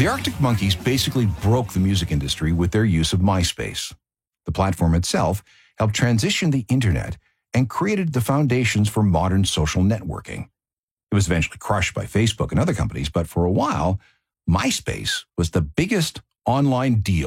The Arctic Monkeys basically broke the music industry with their use of MySpace. The platform itself helped transition the internet and created the foundations for modern social networking. It was eventually crushed by Facebook and other companies, but for a while, MySpace was the biggest online deal